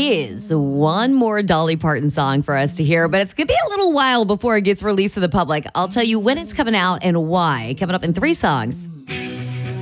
is one more Dolly Parton song for us to hear, but it's going to be a little while before it gets released to the public. I'll tell you when it's coming out and why. Coming up in 3 songs.